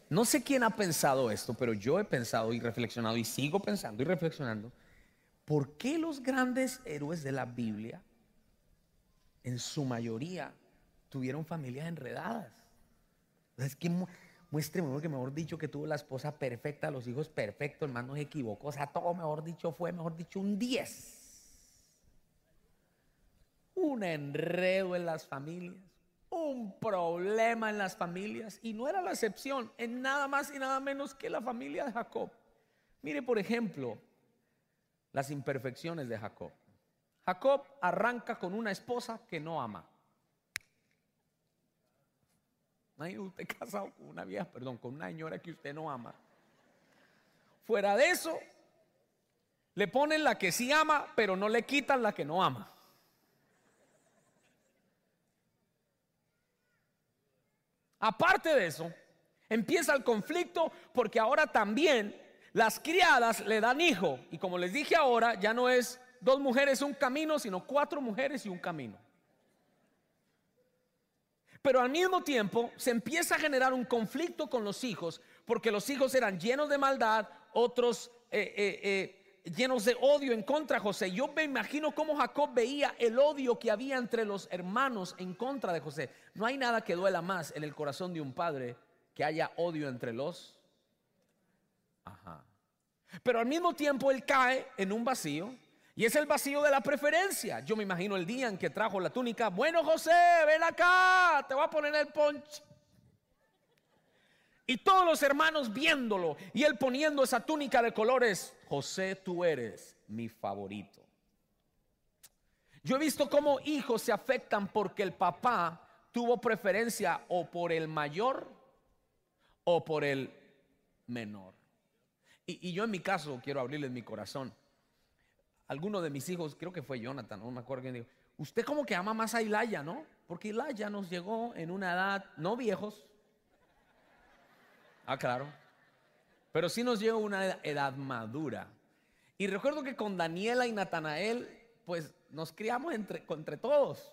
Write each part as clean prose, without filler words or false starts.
No sé quién ha pensado esto, pero yo he pensado y reflexionado y sigo pensando y reflexionando. ¿Por qué los grandes héroes de la Biblia, en su mayoría, tuvieron familias enredadas? Es que muéstreme uno que, mejor dicho, que tuvo la esposa perfecta, los hijos perfectos, el man no se equivocó, o sea, todo, mejor dicho, fue, mejor dicho, un 10. Un enredo en las familias, un problema en las familias, y no era la excepción en nada más y nada menos que la familia de Jacob. Mire, por ejemplo, las imperfecciones de Jacob. Jacob arranca con una esposa que no ama. Usted casado con una vieja, perdón, con una señora que usted no ama. Fuera de eso, le ponen la que sí ama, pero no le quitan la que no ama. Aparte de eso, empieza el conflicto porque ahora también las criadas le dan hijo. Y como les dije ahora, ya no es 2 mujeres un camino, sino 4 mujeres y un camino. Pero al mismo tiempo se empieza a generar un conflicto con los hijos, porque los hijos eran llenos de maldad, otros llenos de odio en contra de José. Yo me imagino cómo Jacob veía el odio que había entre los hermanos en contra de José. No hay nada que duela más en el corazón de un padre que haya odio entre los. Pero al mismo tiempo él cae en un vacío. Y es el vacío de la preferencia. Yo me imagino el día en que trajo la túnica. Bueno, José, ven acá, te voy a poner el ponche. Y todos los hermanos viéndolo y él poniendo esa túnica de colores. José, tú eres mi favorito. Yo he visto cómo hijos se afectan porque el papá tuvo preferencia o por el mayor o por el menor. Y yo en mi caso quiero abrirles mi corazón. Alguno de mis hijos, creo que fue Jonathan, no me acuerdo quién dijo, usted como que ama más a Ilaya, ¿no? Porque Ilaya nos llegó en una edad, no viejos. Claro. Pero sí nos llegó una edad madura. Y recuerdo que con Daniela y Natanael, pues nos criamos entre todos.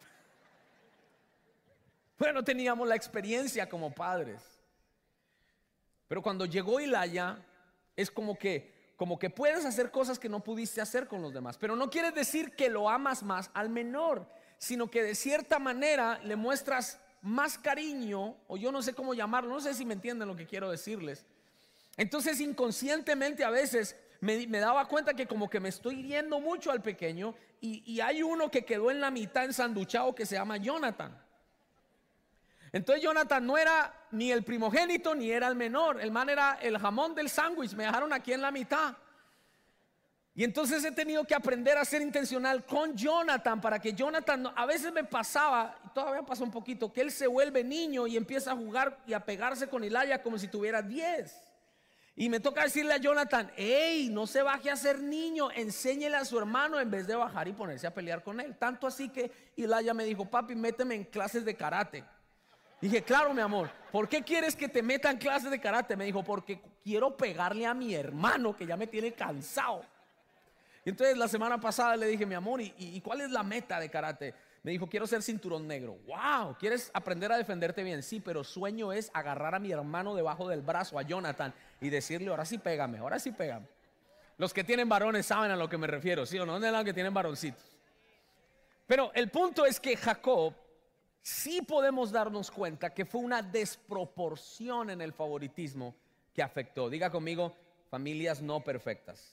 Pero no teníamos la experiencia como padres. Pero cuando llegó Ilaya, es como que puedes hacer cosas que no pudiste hacer con los demás. Pero no quiere decir que lo amas más al menor, sino que de cierta manera le muestras más cariño, o yo no sé cómo llamarlo, no sé si me entienden lo que quiero decirles. Entonces inconscientemente a veces me daba cuenta que como que me estoy hiriendo mucho al pequeño, y hay uno que quedó en la mitad ensanduchado que se llama Jonathan. Entonces Jonathan no era ni el primogénito ni era el menor. El man era el jamón del sándwich. Me dejaron aquí en la mitad. Y entonces he tenido que aprender a ser intencional con Jonathan, para que Jonathan, a veces me pasaba, y todavía pasa un poquito, que él se vuelve niño y empieza a jugar y a pegarse con Ilaya como si tuviera 10. Y me toca decirle a Jonathan, hey, no se baje a ser niño, enséñele a su hermano en vez de bajar y ponerse a pelear con él. Tanto así que Ilaya me dijo, papi, méteme en clases de karate. Dije, claro, mi amor, ¿por qué quieres que te metan clases de karate? Me dijo, porque quiero pegarle a mi hermano que ya me tiene cansado. Y entonces la semana pasada le dije, mi amor, ¿y cuál es la meta de karate? Me dijo, quiero ser cinturón negro. Wow, ¿quieres aprender a defenderte bien? Sí, pero sueño es agarrar a mi hermano debajo del brazo, a Jonathan, y decirle, ahora sí pégame, ahora sí pégame. Los que tienen varones saben a lo que me refiero, ¿sí o no? ¿Dónde es los que tienen varoncitos? Pero el punto es que Jacob, sí podemos darnos cuenta que fue una desproporción en el favoritismo que afectó. Diga conmigo, familias no perfectas.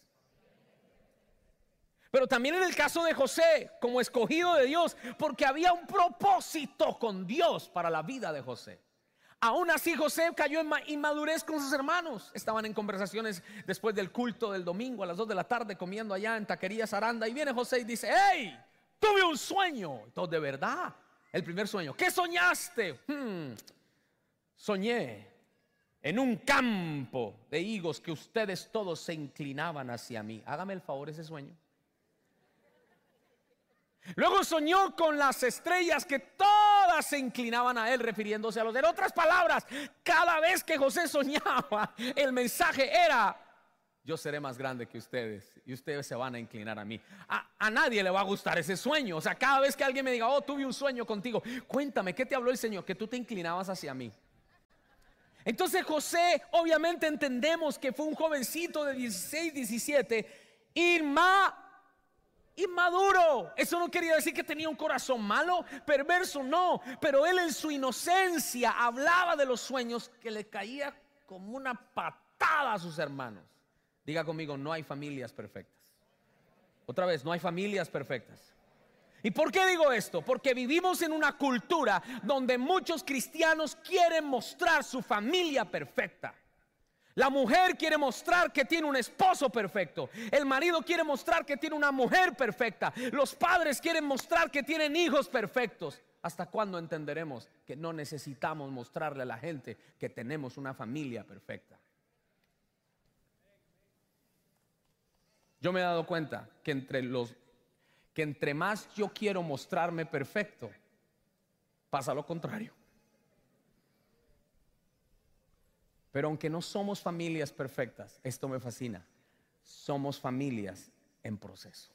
Pero también en el caso de José, como escogido de Dios, porque había un propósito con Dios para la vida de José. Aún así José cayó en inmadurez con sus hermanos. Estaban en conversaciones después del culto del domingo a las 2 de la tarde, comiendo allá en Taquerías Aranda, y viene José y dice, hey, tuve un sueño. Entonces, de verdad, el primer sueño, ¿qué soñaste? Soñé en un campo de higos que ustedes todos se inclinaban hacia mí. Hágame el favor ese sueño. Luego soñó con las estrellas que todas se inclinaban a él, refiriéndose a los de. En otras palabras, cada vez que José soñaba, el mensaje era, yo seré más grande que ustedes y ustedes se van a inclinar a mí. A nadie le va a gustar ese sueño. O sea, cada vez que alguien me diga, oh, tuve un sueño contigo, cuéntame, ¿qué te habló el Señor? Que tú te inclinabas hacia mí. Entonces José, obviamente entendemos que fue un jovencito de 16, 17, inmaduro. Eso no quería decir que tenía un corazón malo, perverso, no. Pero él en su inocencia hablaba de los sueños que le caía como una patada a sus hermanos. Diga conmigo, no hay familias perfectas. Otra vez, no hay familias perfectas. ¿Y por qué digo esto? Porque vivimos en una cultura donde muchos cristianos quieren mostrar su familia perfecta. La mujer quiere mostrar que tiene un esposo perfecto. El marido quiere mostrar que tiene una mujer perfecta. Los padres quieren mostrar que tienen hijos perfectos. ¿Hasta cuándo entenderemos que no necesitamos mostrarle a la gente que tenemos una familia perfecta? Yo me he dado cuenta que entre más yo quiero mostrarme perfecto, pasa lo contrario. Pero aunque no somos familias perfectas, esto me fascina, somos familias en proceso.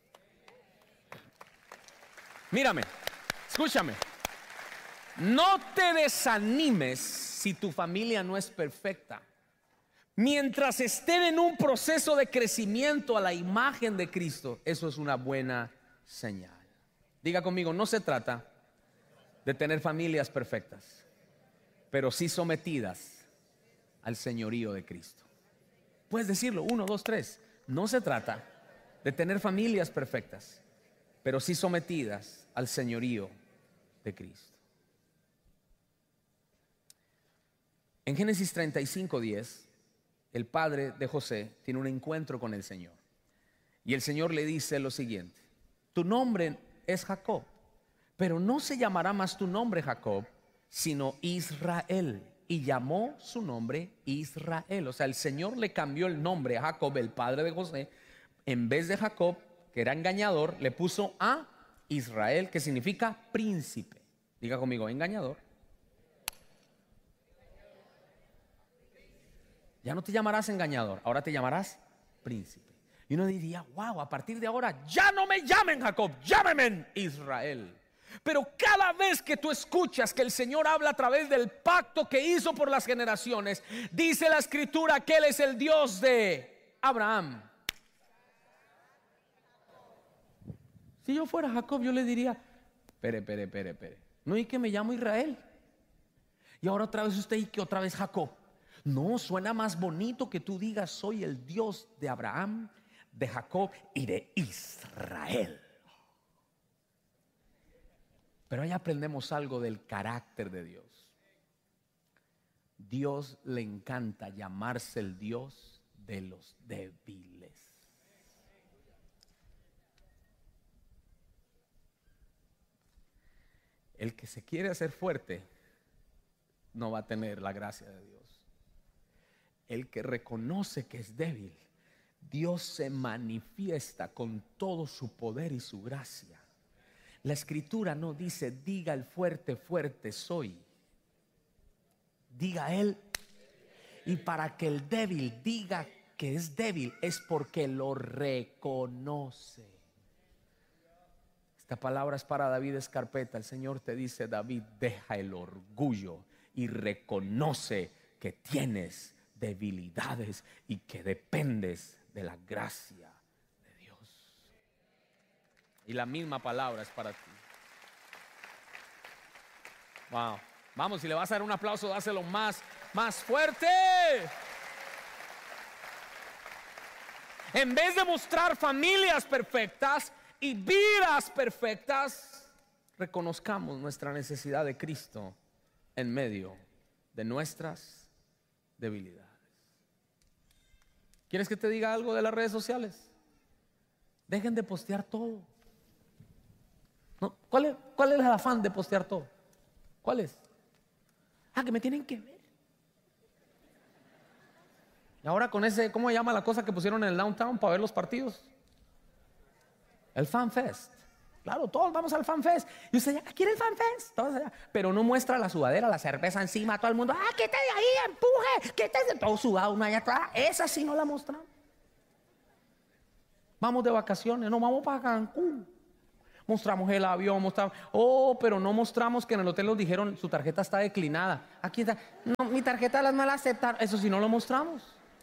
Mírame, escúchame. No te desanimes si tu familia no es perfecta. Mientras estén en un proceso de crecimiento a la imagen de Cristo, eso es una buena señal. Diga conmigo, no se trata de tener familias perfectas, pero sí sometidas al señorío de Cristo. Puedes decirlo, 1, 2, 3. No se trata de tener familias perfectas, pero sí sometidas al señorío de Cristo. En Génesis 35:10, el padre de José tiene un encuentro con el Señor. Y el Señor le dice lo siguiente: tu nombre es Jacob, pero no se llamará más tu nombre Jacob, sino Israel. Y llamó su nombre Israel. O sea, el Señor le cambió el nombre a Jacob, el padre de José. En vez de Jacob, que era engañador, le puso a Israel, que significa príncipe. Diga conmigo, engañador. Ya no te llamarás engañador, ahora te llamarás príncipe. Y uno diría, wow, a partir de ahora ya no me llamen Jacob, llámenme Israel. Pero cada vez que tú escuchas que el Señor habla a través del pacto que hizo por las generaciones, dice la Escritura que Él es el Dios de Abraham. Si yo fuera Jacob, yo le diría, espere. No, y que me llamo Israel. Y ahora otra vez usted, y que otra vez Jacob. No, suena más bonito que tú digas, soy el Dios de Abraham, de Jacob y de Israel. Pero ahí aprendemos algo del carácter de Dios. Dios le encanta llamarse el Dios de los débiles. El que se quiere hacer fuerte no va a tener la gracia de Dios. El que reconoce que es débil, Dios se manifiesta con todo su poder y su gracia. La Escritura no dice, diga el fuerte, fuerte soy. Diga él. Y para que el débil diga que es débil, es porque lo reconoce. Esta palabra es para David Escarpeta. El Señor te dice, David, deja el orgullo y reconoce que tienes debilidades y que dependes de la gracia de Dios. Y la misma palabra es para ti. Wow. Vamos, si le vas a dar un aplauso, dáselo más fuerte. En vez de mostrar familias perfectas y vidas perfectas, reconozcamos nuestra necesidad de Cristo en medio de nuestras debilidades. ¿Quieres que te diga algo de las redes sociales? Dejen de postear todo. ¿No? ¿Cuál es el afán de postear todo? ¿Cuál es? Que me tienen que ver. Y ahora con ese, ¿cómo se llama la cosa que pusieron en el downtown para ver los partidos? El Fan Fest. Claro, todos vamos al Fan Fest. Y usted ya, ¿quiere el Fan Fest? Todos allá. Pero no muestra la sudadera, la cerveza encima, todo el mundo, quítate de ahí, empuje, quítese. Todo sudado, uno allá atrás. Esa sí no la mostramos. Vamos de vacaciones, no vamos para Cancún. Mostramos el avión, mostramos, pero no mostramos que en el hotel nos dijeron su tarjeta está declinada. Aquí está, no, mi tarjeta las mal aceptaron. Eso sí no lo mostramos.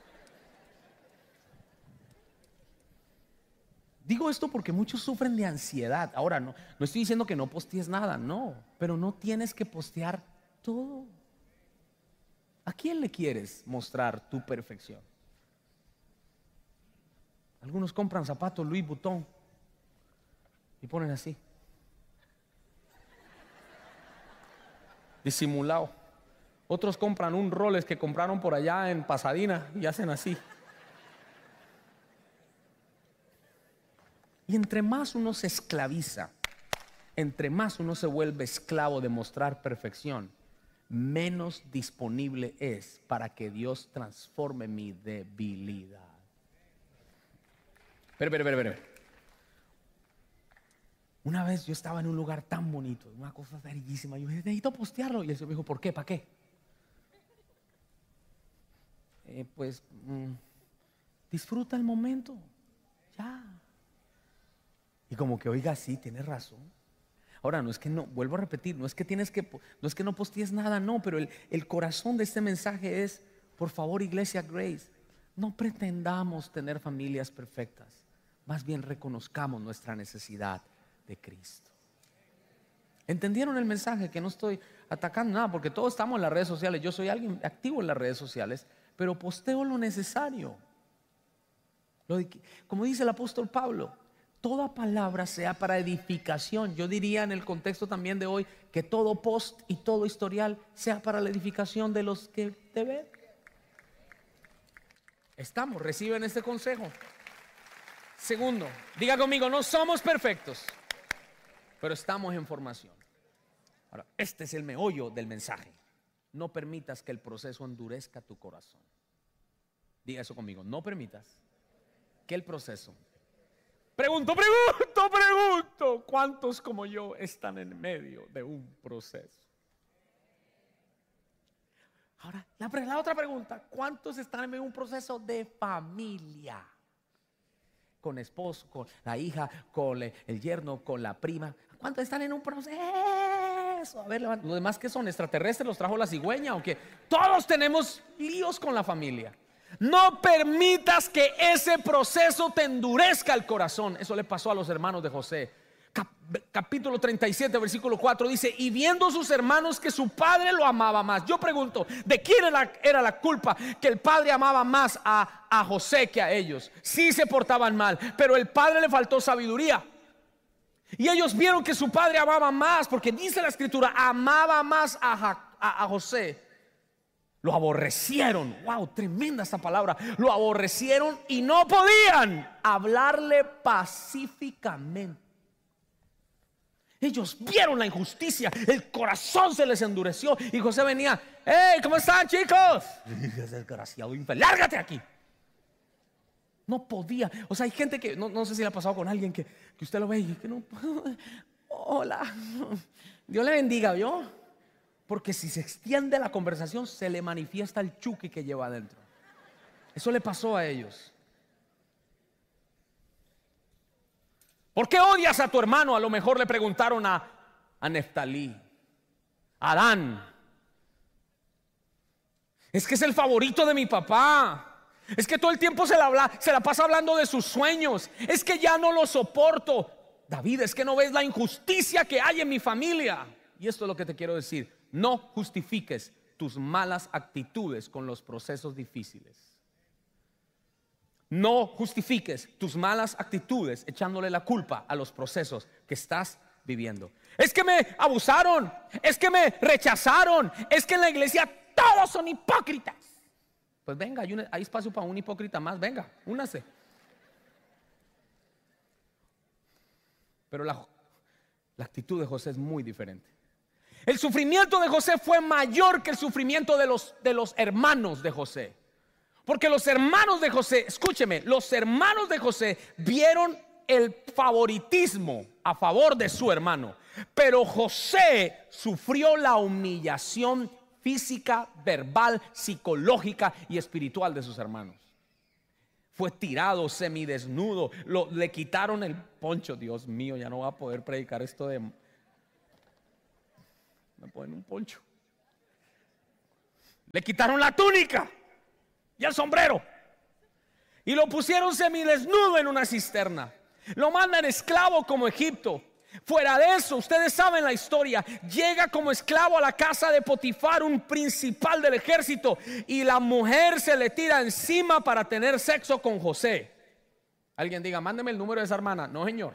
Digo esto porque muchos sufren de ansiedad. Ahora, no estoy diciendo que no postees nada, no, pero no tienes que postear todo. ¿A quién le quieres mostrar tu perfección? Algunos compran zapatos Louis Vuitton y ponen así, disimulado. Otros compran un Rolex que compraron por allá en Pasadena y hacen así. Y entre más uno se esclaviza, entre más uno se vuelve esclavo de mostrar perfección, menos disponible es para que Dios transforme mi debilidad. Pero. Una vez yo estaba en un lugar tan bonito, una cosa bellísima. Yo dije, necesito postearlo. Y el Señor me dijo, ¿por qué? ¿Para qué? Disfruta el momento. Ya. Y como que, oiga, sí, tienes razón. Ahora, no es que no, vuelvo a repetir, no es que no postees nada, no, pero el corazón de este mensaje es, por favor, Iglesia Grace, no pretendamos tener familias perfectas, más bien reconozcamos nuestra necesidad de Cristo. ¿Entendieron el mensaje? Que no estoy atacando nada, porque todos estamos en las redes sociales. Yo soy alguien activo en las redes sociales, pero posteo lo necesario. Como dice el apóstol Pablo, toda palabra sea para edificación. Yo diría en el contexto también de hoy que todo post y todo historial sea para la edificación de los que te ven. Reciben este consejo. Segundo, diga conmigo, no somos perfectos, pero estamos en formación. Ahora, este es el meollo del mensaje. No permitas que el proceso endurezca tu corazón. Diga eso conmigo, no permitas que el proceso. Pregunto, ¿cuántos como yo están en medio de un proceso? Ahora, la otra pregunta, ¿cuántos están en medio de un proceso de familia? Con esposo, con la hija, con el yerno, con la prima. ¿Cuántos están en un proceso? A ver, los demás que son extraterrestres, los trajo la cigüeña o qué. Todos tenemos líos con la familia. No permitas que ese proceso te endurezca el corazón. Eso le pasó a los hermanos de José. Capítulo 37, versículo 4 dice: y viendo sus hermanos que su padre lo amaba más. Yo pregunto, ¿de quién era la culpa? Que el padre amaba más a José que a ellos. Sí se portaban mal, pero el padre le faltó sabiduría. Y ellos vieron que su padre amaba más, porque dice la escritura, amaba más a José. Lo aborrecieron. Wow, tremenda esta palabra. Lo aborrecieron y no podían hablarle pacíficamente. Ellos vieron la injusticia, el corazón se les endureció. Y José venía: ¡hey! ¿Cómo están, chicos? Desgraciado infeliz, lárgate aquí. No podía. O sea, hay gente que no sé si le ha pasado con alguien que usted lo ve y que no. Hola, Dios le bendiga, ¿vio? Porque si se extiende la conversación, se le manifiesta el chuki que lleva adentro. Eso le pasó a ellos. ¿Por qué odias a tu hermano? A lo mejor le preguntaron a Neftalí, a Adán. Es que es el favorito de mi papá. Es que todo el tiempo se la pasa hablando de sus sueños. Es que ya no lo soporto. David, es que no ves la injusticia que hay en mi familia. Y esto es lo que te quiero decir: no justifiques tus malas actitudes con los procesos difíciles. No justifiques tus malas actitudes echándole la culpa a los procesos que estás viviendo. Es que me abusaron, es que me rechazaron, es que en la iglesia todos son hipócritas. Pues venga, hay espacio para un hipócrita más, venga, únase. Pero la actitud de José es muy diferente. El sufrimiento de José fue mayor que el sufrimiento de los hermanos de José. Porque los hermanos de José, escúcheme, los hermanos de José vieron el favoritismo a favor de su hermano. Pero José sufrió la humillación física, verbal, psicológica y espiritual de sus hermanos. Fue tirado semidesnudo. Le quitaron el poncho. Dios mío, ya no voy a poder predicar esto de... Me ponen un poncho. Le quitaron la túnica y el sombrero. Y lo pusieron semidesnudo en una cisterna. Lo mandan esclavo como Egipto. Fuera de eso, ustedes saben la historia. Llega como esclavo a la casa de Potifar, un principal del ejército, y la mujer se le tira encima para tener sexo con José. Alguien diga, mándeme el número de esa hermana. No, señor.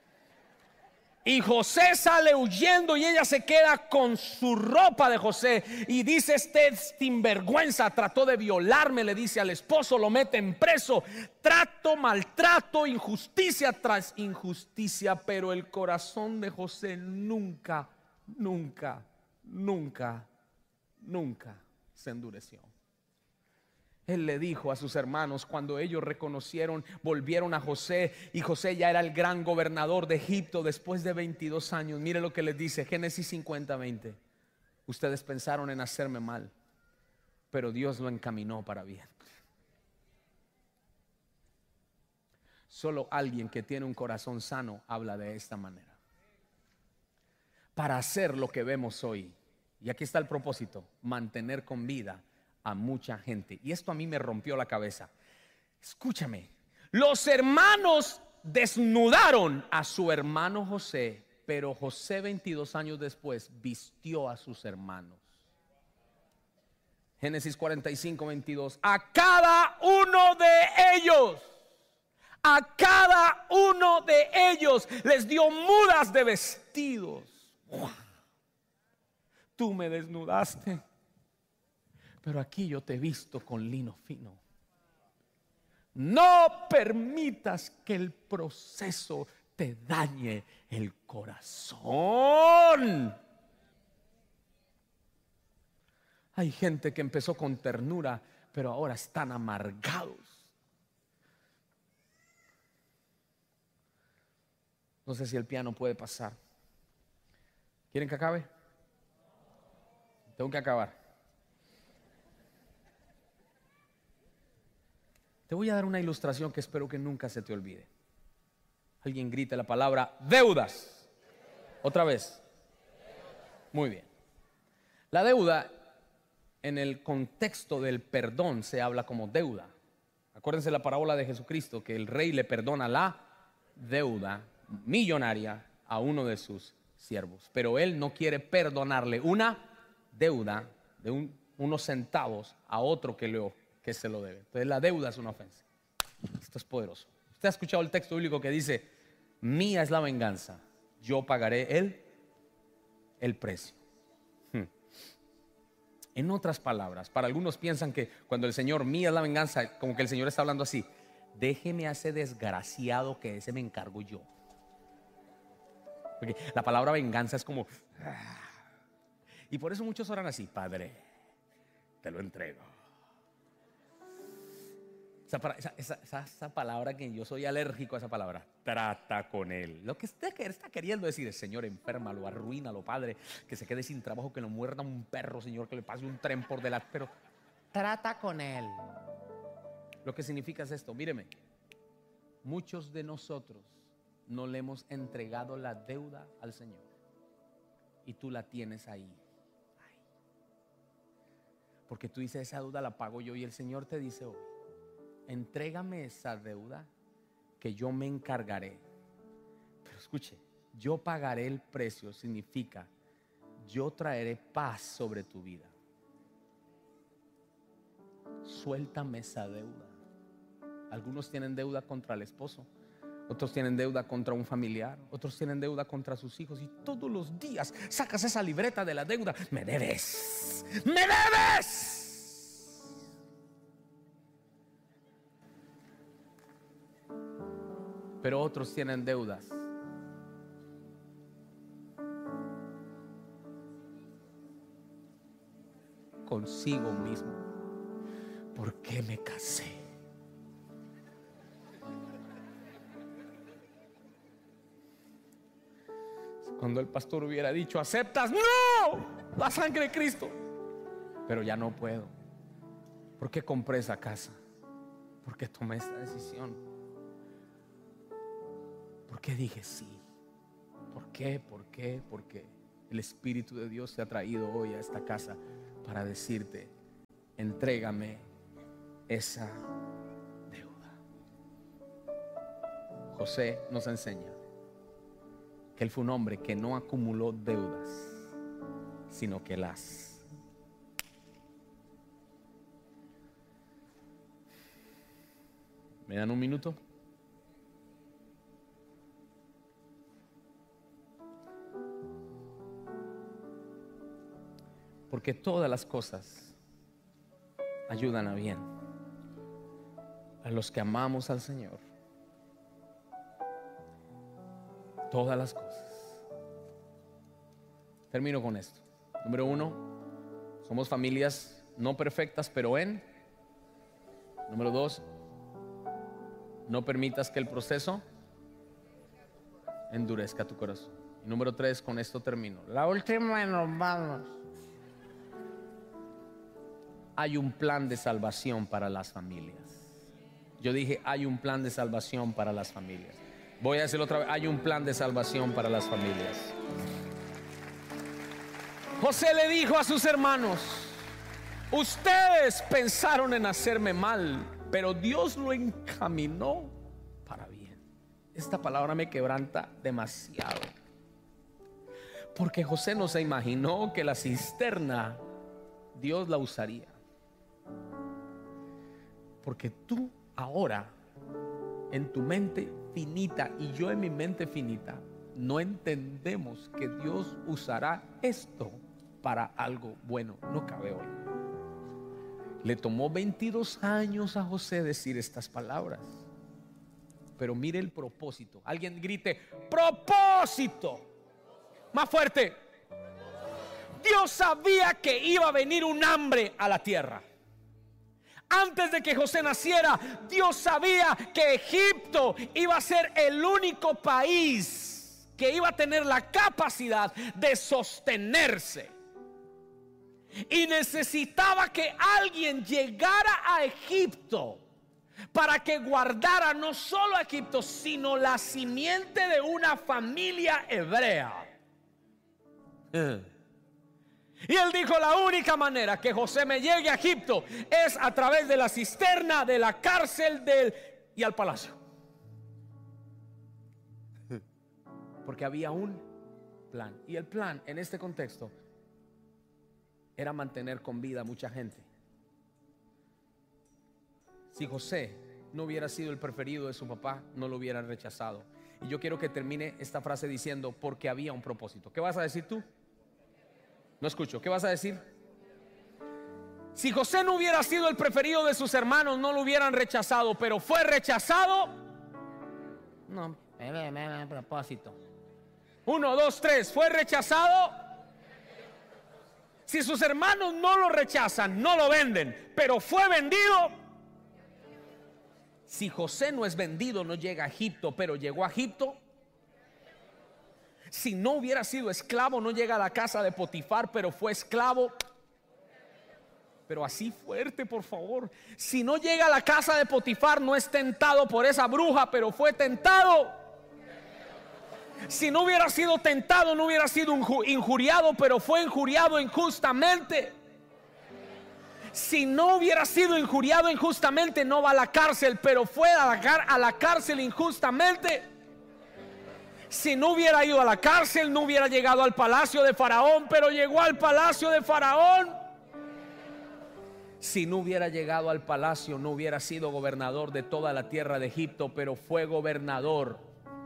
Y José sale huyendo y ella se queda con su ropa de José y dice: este sinvergüenza trató de violarme, le dice al esposo, lo meten preso. Trato, maltrato, injusticia tras injusticia. Pero el corazón de José nunca se endureció. Él le dijo a sus hermanos, cuando ellos reconocieron, volvieron a José, y José ya era el gran gobernador de Egipto después de 22 años. Mire lo que les dice, Génesis 50:20. Ustedes pensaron en hacerme mal, pero Dios lo encaminó para bien. Solo alguien que tiene un corazón sano habla de esta manera. Para hacer lo que vemos hoy, y aquí está el propósito: mantener con vida a mucha gente. Y esto a mí me rompió la cabeza. Escúchame, los hermanos desnudaron a su hermano José, pero José 22 años después vistió a sus hermanos. Génesis 45:22. A cada uno de ellos les dio mudas de vestidos. Tú me desnudaste, pero aquí yo te he visto con lino fino. No permitas que el proceso te dañe el corazón. Hay gente que empezó con ternura, pero ahora están amargados. No sé si el piano puede pasar. ¿Quieren que acabe? Tengo que acabar. Te voy a dar una ilustración que espero que nunca se te olvide. Alguien grite la palabra deudas. Otra vez. Muy bien. La deuda, en el contexto del perdón, se habla como deuda. Acuérdense la parábola de Jesucristo, que el rey le perdona la deuda millonaria a uno de sus siervos, pero él no quiere perdonarle una deuda de unos centavos a otro que se lo debe. Entonces la deuda es una ofensa. Esto es poderoso. Usted ha escuchado el texto bíblico que dice: mía es la venganza, yo pagaré el precio. En otras palabras, para algunos piensan que cuando el Señor, mía es la venganza, como que el Señor está hablando así: déjeme a ese desgraciado que ese me encargo yo. Porque la palabra venganza es como... Y por eso muchos oran así: Padre, te lo entrego. Esa palabra, que yo soy alérgico a esa palabra, trata con él. Lo que usted está queriendo decir es: Señor, enférmalo, arruínalo, Padre, que se quede sin trabajo, que lo muerda un perro, Señor, que le pase un tren por delante, pero trata con él. Lo que significa es esto: míreme, muchos de nosotros no le hemos entregado la deuda al Señor, y tú la tienes ahí. Porque tú dices: esa deuda la pago yo. Y el Señor te dice hoy: entrégame esa deuda, que yo me encargaré. Pero escuche, yo pagaré el precio significa: yo traeré paz sobre tu vida. Suéltame esa deuda. Algunos tienen deuda contra el esposo, otros tienen deuda contra un familiar, otros tienen deuda contra sus hijos, y todos los días sacas esa libreta de la deuda. Me debes, me debes. Pero otros tienen deudas consigo mismo. ¿Por qué me casé? Cuando el pastor hubiera dicho: ¿aceptas? ¡No! La sangre de Cristo. Pero ya no puedo. ¿Por qué compré esa casa? ¿Por qué tomé esta decisión? ¿Por qué dije sí? ¿Por qué? ¿Por qué? ¿Por qué? El Espíritu de Dios te ha traído hoy a esta casa para decirte: entrégame esa deuda. José nos enseña que él fue un hombre que no acumuló deudas, sino que las. ¿Me dan un minuto? Porque todas las cosas ayudan a bien a los que amamos al Señor. Todas las cosas. Termino con esto. Número 1, somos familias no perfectas, pero en. Número 2, no permitas que el proceso endurezca tu corazón. Y número 3, con esto termino. La última y nos vamos. Hay un plan de salvación para las familias. Yo dije, hay un plan de salvación para las familias. Voy a decirlo otra vez, hay un plan de salvación para las familias. José le dijo a sus hermanos: ustedes pensaron en hacerme mal, pero Dios lo encaminó para bien. Esta palabra me quebranta demasiado, porque José no se imaginó que la cisterna Dios la usaría. Porque tú ahora, en tu mente finita y yo en mi mente finita, no entendemos que Dios usará esto para algo bueno. No cabe hoy. Le tomó 22 años a José decir estas palabras, pero mire el propósito. Alguien grite: propósito. Más fuerte. Dios sabía que iba a venir un hambre a la tierra. Antes de que José naciera, Dios sabía que Egipto iba a ser el único país que iba a tener la capacidad de sostenerse. Y necesitaba que alguien llegara a Egipto para que guardara no solo a Egipto, sino la simiente de una familia hebrea. Y él dijo: la única manera que José me llegue a Egipto es a través de la cisterna, de la cárcel, y al palacio. Porque había un plan. Y el plan en este contexto era mantener con vida a mucha gente. Si José no hubiera sido el preferido de su papá, no lo hubieran rechazado. Y yo quiero que termine esta frase diciendo: porque había un propósito. ¿Qué vas a decir tú? No escucho, ¿qué vas a decir? Si José no hubiera sido el preferido de sus hermanos, no lo hubieran rechazado, pero fue rechazado. No, a propósito. 1, 2, 3, fue rechazado. Si sus hermanos no lo rechazan, no lo venden, pero fue vendido. Si José no es vendido, no llega a Egipto, pero llegó a Egipto. Si no hubiera sido esclavo, no llega a la casa de Potifar, pero fue esclavo. Pero así fuerte, por favor. Si no llega a la casa de Potifar, no es tentado por esa bruja, pero fue tentado. Si no hubiera sido tentado, no hubiera sido injuriado, pero fue injuriado injustamente. Si no hubiera sido injuriado injustamente, no va a la cárcel, pero fue a la cárcel injustamente. Si no hubiera ido a la cárcel, no hubiera llegado al palacio de Faraón, pero llegó al palacio de Faraón. Si no hubiera llegado al palacio, no hubiera sido gobernador de toda la tierra de Egipto, pero fue gobernador.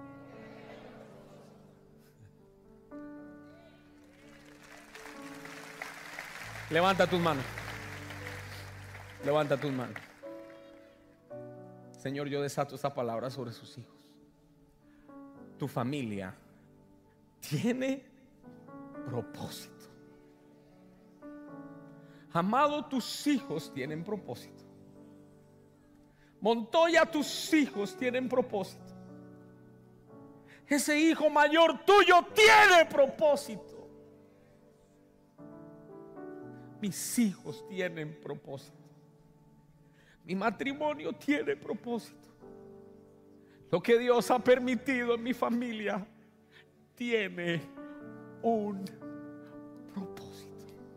Levanta tus manos. Levanta tus manos. Señor, yo desato esta palabra sobre sus hijos. Tu familia tiene propósito. Amado, tus hijos tienen propósito. Montoya, tus hijos tienen propósito. Ese hijo mayor tuyo tiene propósito. Mis hijos tienen propósito. Mi matrimonio tiene propósito. Lo que Dios ha permitido en mi familia tiene un propósito.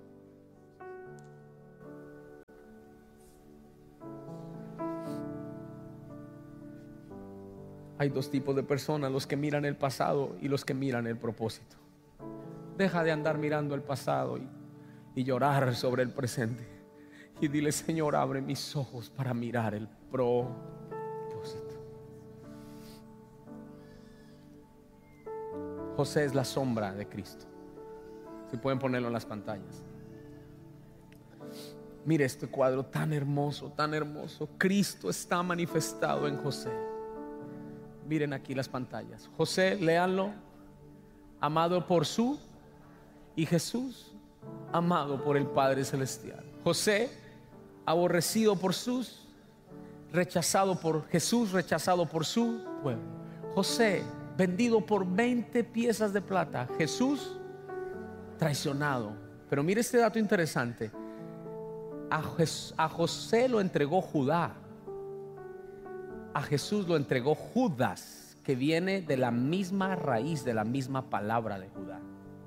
Hay dos tipos de personas: los que miran el pasado y los que miran el propósito. Deja de andar mirando el pasado y llorar sobre el presente, y dile: Señor, abre mis ojos para mirar el propósito. José es la sombra de Cristo. Si pueden ponerlo en las pantallas. Mire este cuadro tan hermoso, tan hermoso. Cristo está manifestado en José. Miren aquí las pantallas. José, léanlo. Amado por su, y Jesús, amado por el Padre Celestial. José, aborrecido por sus, rechazado por Jesús, rechazado por su pueblo. José, vendido por 20 piezas de plata. Jesús, traicionado. Pero mire este dato interesante. A José lo entregó Judá. A Jesús lo entregó Judas, que viene de la misma raíz, de la misma palabra de Judá.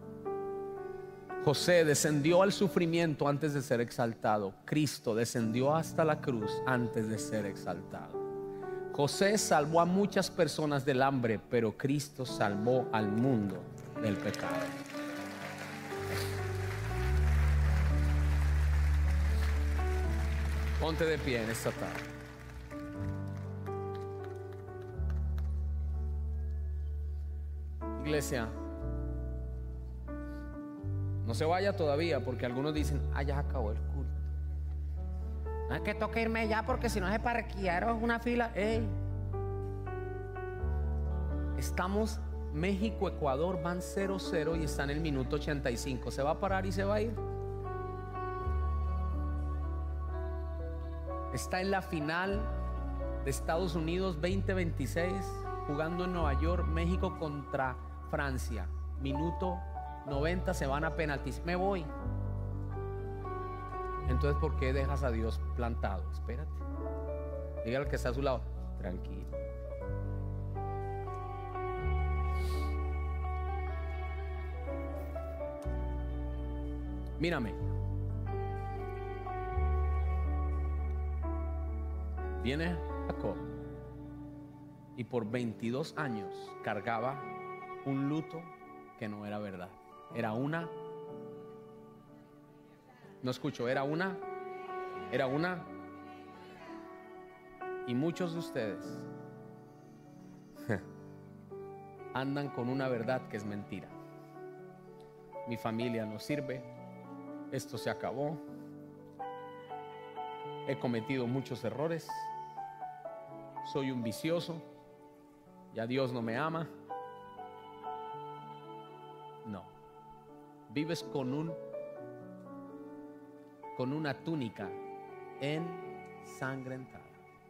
José descendió al sufrimiento antes de ser exaltado. Cristo descendió hasta la cruz antes de ser exaltado. José salvó a muchas personas del hambre, pero Cristo salvó al mundo del pecado. Ponte de pie en esta tarde. Iglesia, no se vaya todavía, porque algunos dicen: ya acabó el culto. No es que toque irme ya, porque si no se parquearon una fila. Ey, estamos México, Ecuador, van 0-0 y está en el minuto 85. ¿Se va a parar y se va a ir? Está en la final de Estados Unidos 2026, jugando en Nueva York, México contra Francia. Minuto 90, se van a penaltis. Me voy. Entonces, ¿por qué dejas a Dios plantado? Espérate. Dígale al que está a su lado: tranquilo. Mírame. Viene Jacob y por 22 años cargaba un luto que no era verdad. Era una, no escucho, era una, y muchos de ustedes andan con una verdad que es mentira. Mi familia no sirve, esto se acabó, he cometido muchos errores, soy un vicioso, ya Dios no me ama. No, vives con una túnica ensangrentada.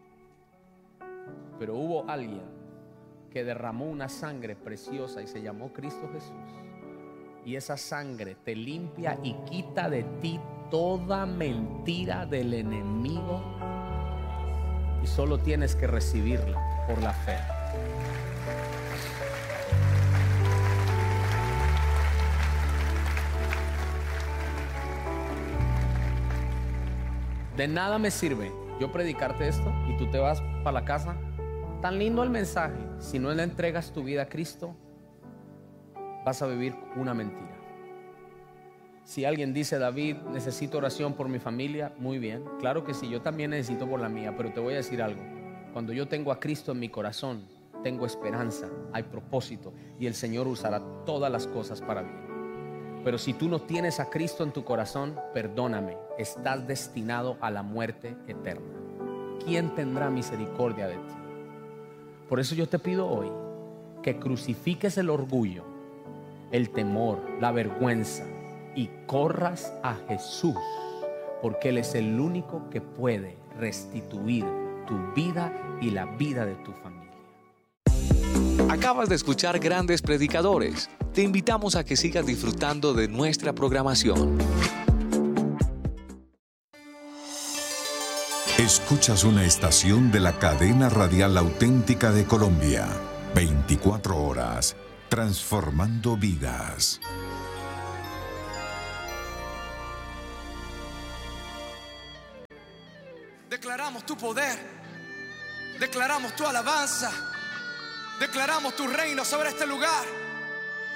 Pero hubo alguien que derramó una sangre preciosa y se llamó Cristo Jesús. Y esa sangre te limpia y quita de ti toda mentira del enemigo. Y solo tienes que recibirla por la fe. De nada me sirve yo predicarte esto y tú te vas para la casa. Tan lindo el mensaje. Si no le entregas tu vida a Cristo, vas a vivir una mentira. Si alguien dice: David, necesito oración por mi familia, muy bien, claro que sí, yo también necesito por la mía. Pero te voy a decir algo: cuando yo tengo a Cristo en mi corazón, tengo esperanza, hay propósito, y el Señor usará todas las cosas para bien. Pero si tú no tienes a Cristo en tu corazón, perdóname, estás destinado a la muerte eterna. ¿Quién tendrá misericordia de ti? Por eso yo te pido hoy que crucifiques el orgullo, el temor, la vergüenza, y corras a Jesús, porque Él es el único que puede restituir tu vida y la vida de tu familia. Acabas de escuchar Grandes Predicadores. Te invitamos a que sigas disfrutando de nuestra programación. Escuchas una estación de la cadena radial auténtica de Colombia. 24 horas, transformando vidas. Declaramos tu poder, declaramos tu alabanza, declaramos tu reino sobre este lugar.